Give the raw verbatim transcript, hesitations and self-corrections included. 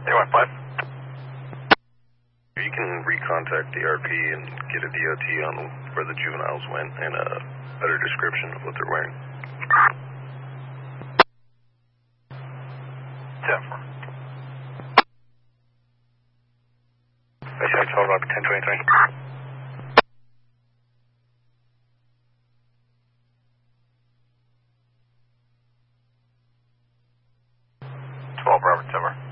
They went five. You can recontact the R P and get a D O T on where the juveniles went and a better description of what they're wearing. ten four. Base twelve, ten twenty-three. twelve, Robert Timmer.